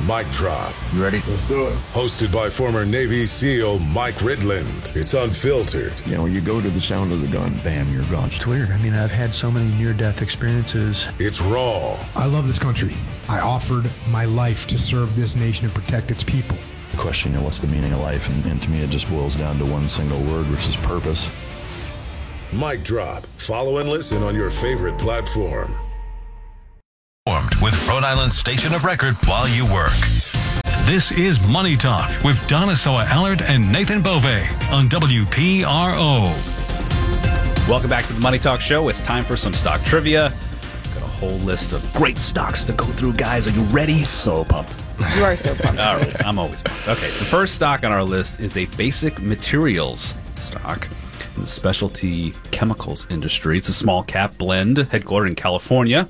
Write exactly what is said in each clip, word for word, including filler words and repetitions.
Mic Drop. You ready? Let's do it. Hosted by former Navy SEAL Mike Ridland. It's unfiltered. You know, when you go to the sound of the gun, bam, you're gone. It's weird. I mean, I've had so many near-death experiences. It's raw. I love this country. I offered my life to serve this nation and protect its people. The question, you know, what's the meaning of life? And, and to me, it just boils down to one single word, which is purpose. Mic Drop. Follow and listen on your favorite platform. With Rhode Island's station of record while you work. This is Money Talk with Donna Soa Allard and Nathan Bove on W P R O. Welcome back to the Money Talk Show. It's time for some stock trivia. Got a whole list of great stocks to go through, guys. Are you ready? So pumped. You are so pumped. All right, I'm always pumped. Okay, the first stock on our list is a basic materials stock in the specialty chemicals industry. It's a small cap blend headquartered in California.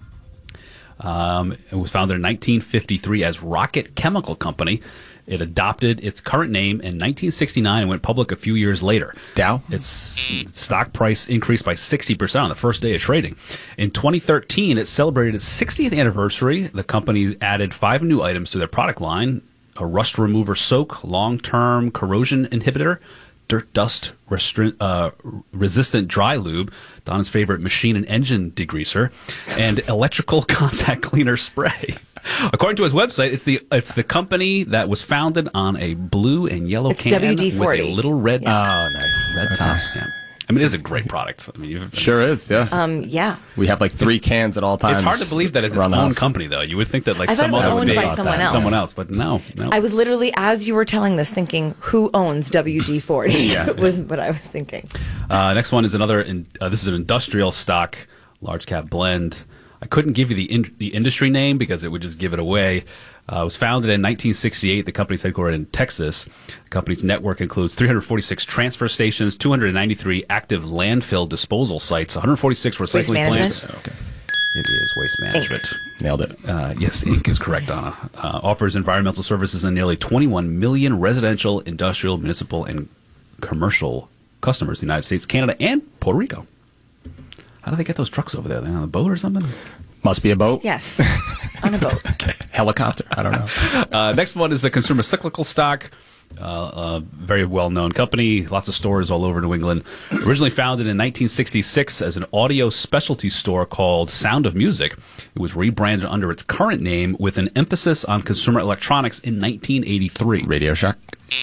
Um, it was founded in nineteen fifty-three as Rocket Chemical Company. It adopted its current name in nineteen sixty-nine and went public a few years later. Dow? Its, its stock price increased by sixty percent on the first day of trading. In twenty thirteen, it celebrated its sixtieth anniversary. The company added five new items to their product line: a rust remover soak, long-term corrosion inhibitor, dirt dust restri- uh, resistant dry lube, Donna's favorite machine and engine degreaser, and electrical contact cleaner spray. According to his website, it's the it's the company that was founded on a blue and yellow It's can W D forty. with a little red Oh, nice. red top. Yeah. I mean, it is a great product. I mean, you've- Sure is, yeah. Um, yeah. We have like three cans at all times. It's hard to believe that it's its around the own house. company, though. You would think that like I thought some it was other would owned be by someone else. someone else, but no, no. I was literally, as you were telling this, thinking, who owns W D forty? Yeah. was what I was thinking. Uh, next one is another. In, uh, this is an industrial stock, large cap blend. I couldn't give you the in, the industry name because it would just give it away. Uh, it was founded in nineteen sixty-eight. The company's headquartered in Texas. The company's network includes three hundred forty-six transfer stations, two hundred ninety-three active landfill disposal sites, one hundred forty-six recycling plants. Okay. It is waste management. Nailed it. Uh, yes, Incorporated is correct, Donna. Uh, offers environmental services in nearly twenty-one million residential, industrial, municipal, and commercial customers in the United States, Canada, and Puerto Rico. How do they get those trucks over there? They on a boat or something? Must be a boat. Yes. On a boat. Okay. Helicopter. I don't know. Uh, next one is a consumer cyclical stock. Uh, a very well-known company, lots of stores all over New England. Originally founded in nineteen sixty-six as an audio specialty store called Sound of Music, it was rebranded under its current name with an emphasis on consumer electronics in nineteen eighty-three. Radio Shack.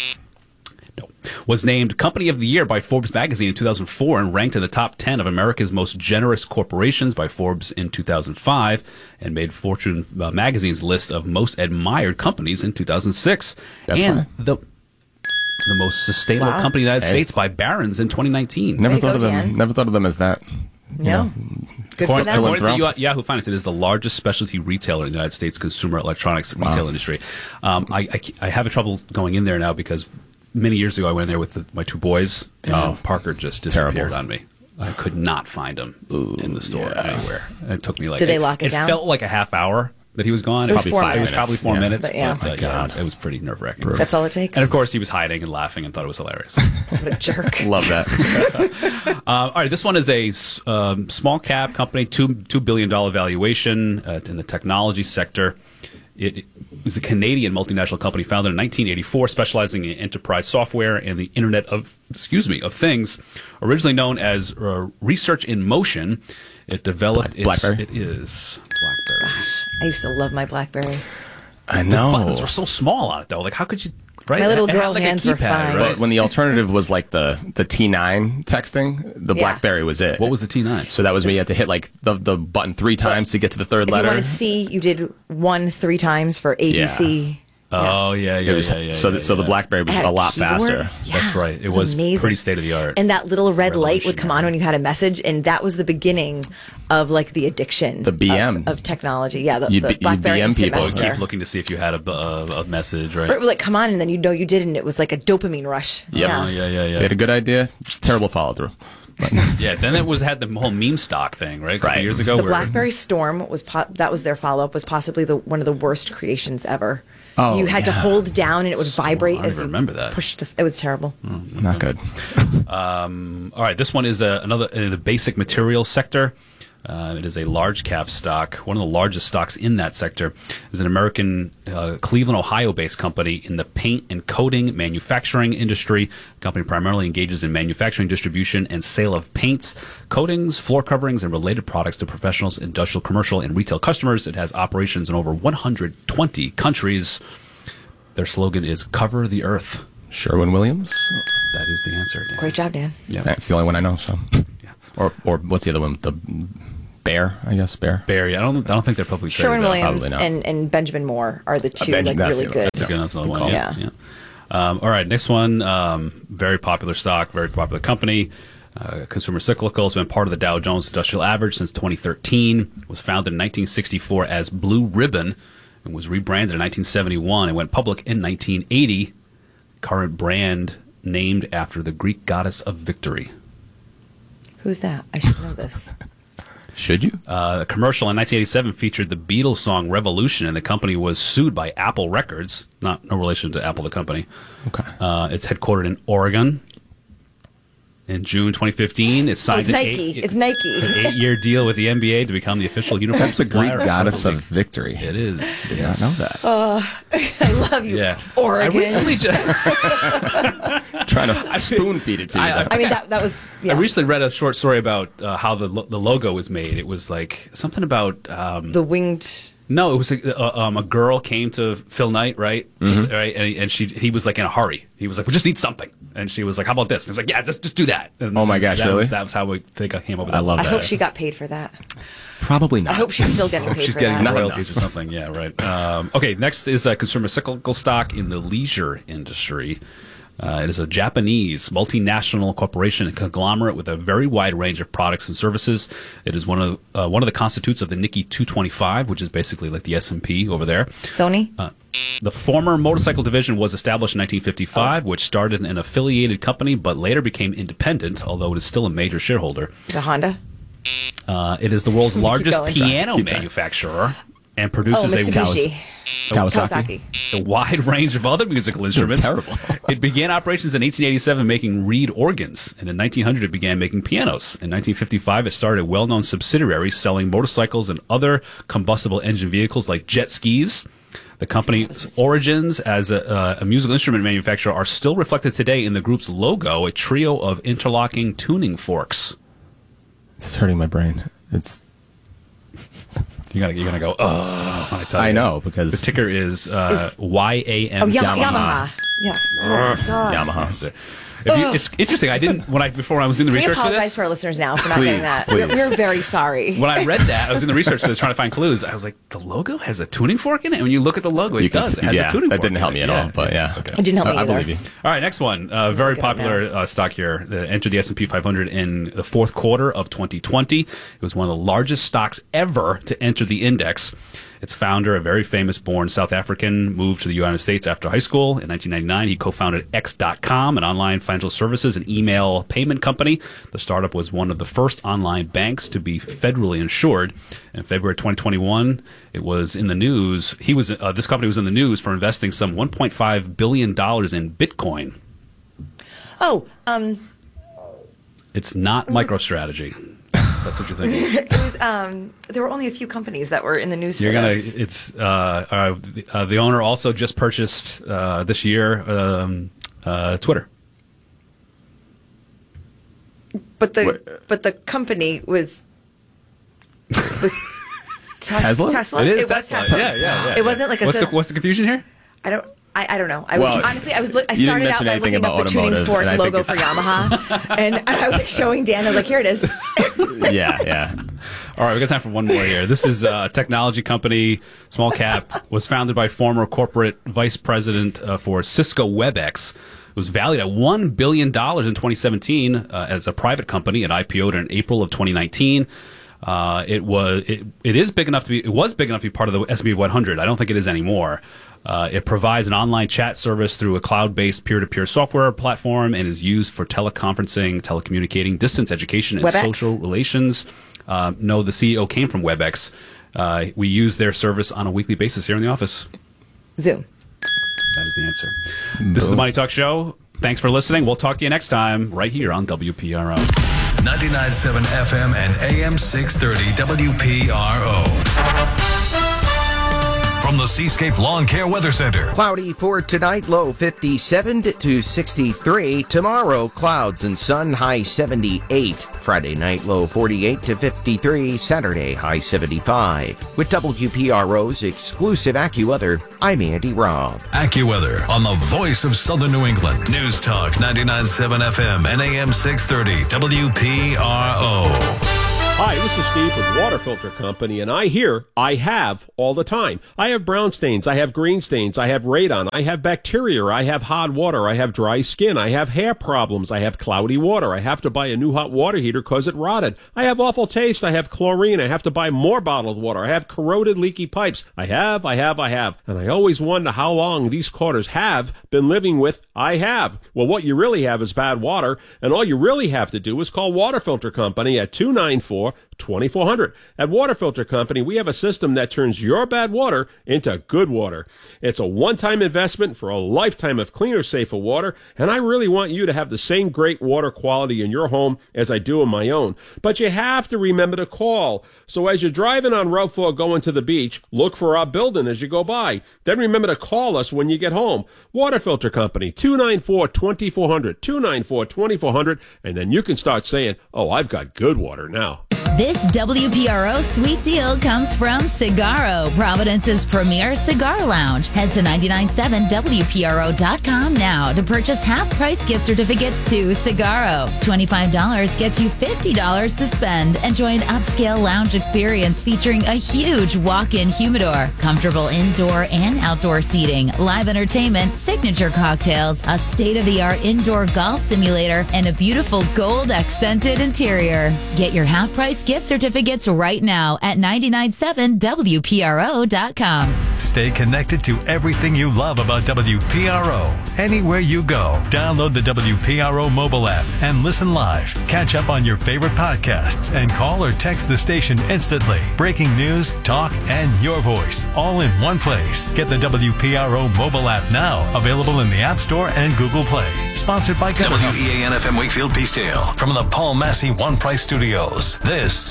No. Was named Company of the Year by Forbes magazine in two thousand four and ranked in the top ten of America's most generous corporations by Forbes in two thousand five and made Fortune uh, magazine's list of most admired companies in two thousand six. That's and fine. the the most sustainable Wow. company in the United Hey. States by Barron's in twenty nineteen. Never you thought go, of them. Dan. Never thought of them as that. No. Good for According, them. according to Philanthropic. Yah- Yahoo Finance, it is the largest specialty retailer in the United States consumer electronics retail industry. Um, I, I, I have trouble going in there now because many years ago I went in there with the, my two boys, and Oh. Parker just disappeared Terrible. on me. I could not find him in the store yeah. anywhere. It took me like Did they lock it it down? felt like a half hour that he was gone. It was probably four five. It was minutes. probably four Yeah. minutes. But yeah. But, uh, Oh, my God. yeah, it was pretty nerve wracking. That's all it takes? And of course, he was hiding and laughing and thought it was hilarious. What a jerk. Love that. Uh, all right, this one is a s- um, small cap company, two two billion dollar valuation uh, in the technology sector. It is a Canadian multinational company founded in nineteen eighty-four, specializing in enterprise software and the Internet of excuse me of Things. Originally known as uh, Research in Motion, it developed Black- its, BlackBerry? It is BlackBerry. I used to love my BlackBerry. I The know. buttons were so small on it, though. Like, how could you? Right? My little It had girl like a hands were keypad, fine. right? But when the alternative was like the, the T nine texting, the Yeah. BlackBerry was it. What was the T nine? So that was when you had to hit like the, the button three times to get to the third If letter. you wanted C, you did one three times for A B C. Oh yeah, yeah, It was- yeah, yeah. so yeah, the, so the yeah. BlackBerry was Had a a lot keyboard? faster. Yeah. That's right. It It's was amazing. pretty state of the art. And that little red light would come on Revolutionary. when you had a message, and that was the beginning of like the addiction. The B M. of, of technology. Yeah, the, You'd the be- you'd BlackBerry B M Instant people. Messenger. Keep looking to see if you had a, a, a message, right? Or it would like come on, and then you know you did, and it was like a dopamine rush. Yep. Oh, yeah, yeah, They yeah. had a good idea. Terrible follow through. Yeah, then it was had the whole meme stock thing, right? A couple Right. years ago. The where- BlackBerry Storm was po- that was their follow up was possibly the one of the worst creations ever. Oh, you had to yeah. hold down, and it would Storm, vibrate I as you remember that. pushed. The, it was terrible. Not good. Um, all right, this one is a, another in the basic materials sector. Uh, it is a large cap stock. One of the largest stocks in that sector is an American uh, Cleveland, Ohio-based company in the paint and coating manufacturing industry. The company primarily engages in manufacturing, distribution, and sale of paints, coatings, floor coverings, and related products to professionals, industrial, commercial, and retail customers. It has operations in over one hundred twenty countries. Their slogan is "Cover the Earth." Sherwin-Williams? That is the answer, Dan. Great job, Dan. Yeah. That's the only one I know, so. Yeah. Or or what's the other one? The Bear, I guess, Bear? Barry, I don't I don't think they're publicly traded. Sherwin-Williams probably not. and, and Benjamin Moore are the two Benj- like that's really the- good. That's a good, that's another Good one. call. Yeah. Yeah. yeah. Um, all right, next one. Um, very popular stock, very popular company. Uh, Consumer Cyclical has been part of the Dow Jones Industrial Average since twenty thirteen. It was founded in nineteen sixty-four as Blue Ribbon and was rebranded in nineteen seventy-one and went public in nineteen eighty. Current brand named after the Greek goddess of victory. Who's that? I should know this. Should you? Uh, a commercial in nineteen eighty-seven featured the Beatles song Revolution, and the company was sued by Apple Records. Not no relation to Apple, the company. Okay. Uh, it's headquartered in Oregon. In June twenty fifteen, it Oh, signed it's an, Nike. eight, It's Nike. an eight-year deal with the N B A to become the official uniform That's the Greek supplier goddess of of victory. It is. Did yes. not know that. I love you, Yeah. Oregon. I recently just, Trying to spoon feed it to you. I- there. I mean, that that was. Yeah. I recently read a short story about uh, how the lo- the logo was made. It was like something about um, the winged. no, it was a, uh, um, a girl came to Phil Knight, right? Mm-hmm. Right, and, he, and she he was like in a hurry. He was like, "We just need something," and she was like, "How about this?" And he was like, "Yeah, just just do that." And Oh my gosh, that really? Was, that was how we think I came up with. I that. love I that. hope she got paid for that. Probably not. I hope she's still getting paid She's for getting that. royalties or something. Yeah, right. Um, okay, next is a consumer cyclical stock in the leisure industry. Uh, it is a Japanese multinational corporation and conglomerate with a very wide range of products and services. It is one of uh, one of the constitutes of the Nikkei two twenty-five, which is basically like the S and P over there. Sony. Uh, the former motorcycle division was established in nineteen fifty-five, which started an affiliated company but later became independent, although it is still a major shareholder. The Honda. Uh, it is the world's largest going. piano Keep trying. manufacturer and Oh, produces a, Mitsubishi. Kawasaki. Kawasaki. a wide range of other musical instruments. Terrible. It began operations in eighteen eighty-seven making reed organs, and in nineteen hundred it began making pianos. In nineteen fifty-five it started a well-known subsidiary selling motorcycles and other combustible engine vehicles like jet skis. The company's origins as a, uh, a musical instrument manufacturer are still reflected today in the group's logo, a trio of interlocking tuning forks. This is hurting my brain. It's. You're gonna, you're gonna go, oh, when I tell I you. know because The ticker is, uh, Y A M. Oh, Yamaha. Yamaha. Yamaha. Yes. Oh, God. Yamaha. That's it. If you, it's interesting. I didn't when I before I was doing the We research for apologize this. to our listeners now for not getting Please, that. please. We're, we're very sorry. When I read that, I was doing the research for this, trying to find clues. I was like, the logo has a tuning fork in it. And when you look at the logo, it You can does. see- It has yeah, a tuning that fork. didn't in help it. me at Yeah, all, but yeah. Okay. It didn't help I, me I either. believe you. All right, next one. Uh, very Look at it popular uh, stock here. Uh, entered the S and P five hundred in the fourth quarter of twenty twenty. It was one of the largest stocks ever to enter the index. Its founder, a very famous born South African, moved to the United States after high school. In nineteen ninety-nine, he co-founded X dot com, an online financial services and email payment company. The startup was one of the first online banks to be federally insured. In February twenty twenty-one, it was in the news. He was uh, this company was in the news for investing some one point five billion dollars in Bitcoin. Oh, um, It's not MicroStrategy. That's what you're thinking. it was. Um, there were only a few companies that were in the news You're for gonna. this. It's uh, uh, the, uh, the owner also just purchased uh, this year um, uh, Twitter. But the What? but the company was was Te- Tesla? Tesla. It is was Tesla. Yeah, yeah, yeah. It wasn't like a. What's the, sub- what's the confusion here? I don't. I, I don't know. I Well, was honestly. I was. Look, I you didn't started out mention by anything looking up about the tuning automotive, fork and I think logo for it's- Yamaha, and, and I was like showing Dan. I was like, "Here it is." Yeah, yeah. All right, we got time for one more here. This is a technology company, small cap, was founded by former corporate vice president uh, for Cisco WebEx. It was valued at one billion dollars in twenty seventeen uh, as a private company. It I P O'd in April of twenty nineteen. Uh, it was it, it is big enough to be it was big enough to be part of the S and P one hundred. I don't think it is anymore. Uh, it provides an online chat service through a cloud-based peer-to-peer software platform and is used for teleconferencing, telecommunicating, distance education, and WebEx? social relations. Uh, no, the C E O came from WebEx. Uh, we use their service on a weekly basis here in the office. Zoom. That is the answer. This is the Money Talk Show. Thanks for listening. We'll talk to you next time right here on W P R O. ninety-nine point seven F M and A M six thirty W P R O. From the Seascape Lawn Care Weather Center. Cloudy for tonight, low fifty-seven to sixty-three. Tomorrow, clouds and sun, high seventy-eight. Friday night, low forty-eight to fifty-three. Saturday, high seventy-five. With W P R O's exclusive AccuWeather, I'm Andy Robb. AccuWeather on the voice of Southern New England. News Talk ninety-nine point seven F M and A M six thirty W P R O. Hi, this is Steve with Water Filter Company, and I hear, I have all the time. I have brown stains, I have green stains, I have radon, I have bacteria, I have hot water, I have dry skin, I have hair problems, I have cloudy water, I have to buy a new hot water heater because it rotted. I have awful taste, I have chlorine, I have to buy more bottled water, I have corroded leaky pipes. I have, I have, I have. And I always wonder how long these quarters have been living with I have. Well, what you really have is bad water, and all you really have to do is call Water Filter Company at two nine four, two four zero zero. At Water Filter Company, we have a system that turns your bad water into good water. It's a one-time investment for a lifetime of cleaner, safer water, and I really want you to have the same great water quality in your home as I do in my own. But you have to remember to call. So as you're driving on Route four going to the beach, look for our building as you go by. Then remember to call us when you get home. Water Filter Company, two nine four, two four zero zero, two nine four, two four zero zero, and then you can start saying, oh, I've got good water now. This W P R O sweet deal comes from Cigarro, Providence's premier cigar lounge. Head to nine nine seven W P R O dot com now to purchase half-price gift certificates to Cigarro. twenty-five dollars gets you fifty dollars to spend. Enjoy an upscale lounge experience featuring a huge walk-in humidor, comfortable indoor and outdoor seating, live entertainment, signature cocktails, a state-of-the-art indoor golf simulator, and a beautiful gold-accented interior. Get your half-price gift certificates right now at nine nine seven W P R O dot com. Stay connected to everything you love about W P R O. Anywhere you go, download the W P R O mobile app and listen live. Catch up on your favorite podcasts and call or text the station instantly. Breaking news, talk, and your voice all in one place. Get the W P R O mobile app now, available in the App Store and Google Play. Sponsored by W E A N F M Wakefield Peacedale from the Paul Massey One Price Studios. This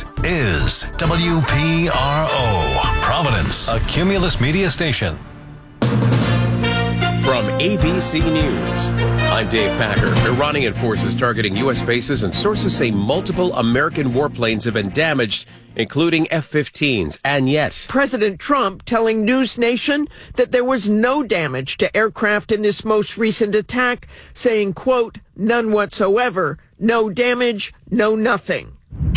is W P R O, Providence, a Cumulus media station. From A B C News, I'm Dave Packer. Iranian forces targeting U S bases, and sources say multiple American warplanes have been damaged, including F fifteens, and yet President Trump telling News Nation that there was no damage to aircraft in this most recent attack, saying, quote, none whatsoever, no damage, no nothing.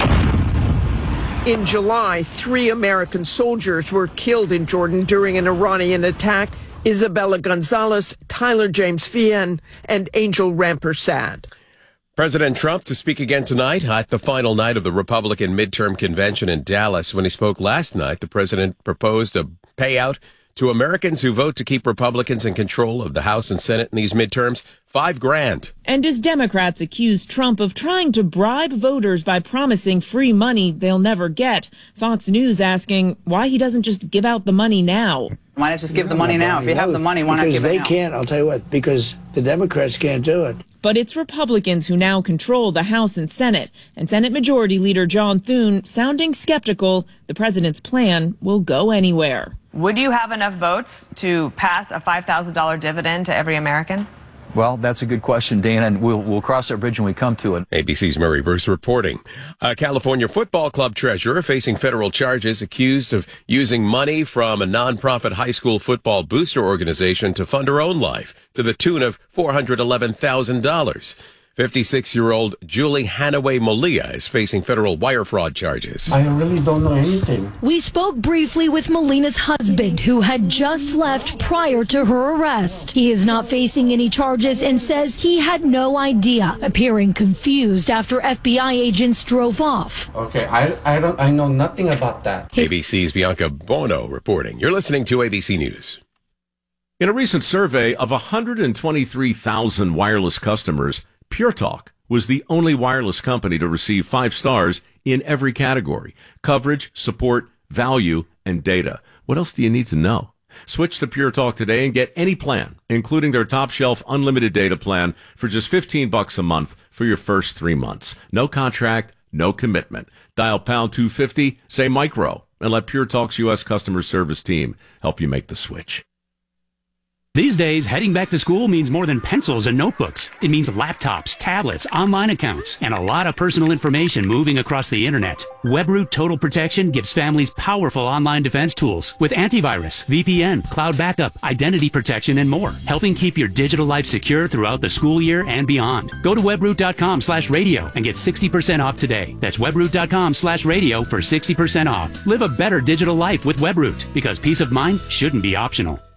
In July, three American soldiers were killed in Jordan during an Iranian attack. Isabella Gonzalez, Tyler James Fien, and Angel Rampersad. President Trump to speak again tonight at the final night of the Republican midterm convention in Dallas. When he spoke last night, the president proposed a payout to Americans who vote to keep Republicans in control of the House and Senate in these midterms, five grand. And as Democrats accuse Trump of trying to bribe voters by promising free money they'll never get, Fox News asking why he doesn't just give out the money now. Why not just give the money now? If you have the money, why not give it now? Because they can't, I'll tell you what, because the Democrats can't do it. But it's Republicans who now control the House and Senate, and Senate Majority Leader John Thune sounding skeptical the president's plan will go anywhere. Would you have enough votes to pass a five thousand dollars dividend to every American? Well, that's a good question, Dana, and we'll we'll cross that bridge when we come to it. A B C's Murray Bruce reporting. A California Football Club treasurer facing federal charges, accused of using money from a nonprofit high school football booster organization to fund her own life to the tune of four hundred eleven thousand dollars. fifty-six-year-old Julie Hanaway Molia is facing federal wire fraud charges. I really don't know anything. We spoke briefly with Molina's husband, who had just left prior to her arrest. He is not facing any charges and says he had no idea, appearing confused after F B I agents drove off. Okay, I, I don't I know nothing about that. A B C's Bianca Bono reporting. You're listening to A B C News. In a recent survey of one hundred twenty-three thousand wireless customers, Pure Talk was the only wireless company to receive five stars in every category: coverage, support, value, and data. What else do you need to know? Switch to Pure Talk today and get any plan, including their top shelf unlimited data plan for just fifteen bucks a month for your first three months. No contract, no commitment. Dial pound two fifty, say micro, and let Pure Talk's U S customer service team help you make the switch. These days, heading back to school means more than pencils and notebooks. It means laptops, tablets, online accounts, and a lot of personal information moving across the internet. WebRoot Total Protection gives families powerful online defense tools with antivirus, V P N, cloud backup, identity protection, and more, helping keep your digital life secure throughout the school year and beyond. Go to webroot.com slash radio and get sixty percent off today. That's webroot.com slash radio for sixty percent off. Live a better digital life with WebRoot, because peace of mind shouldn't be optional.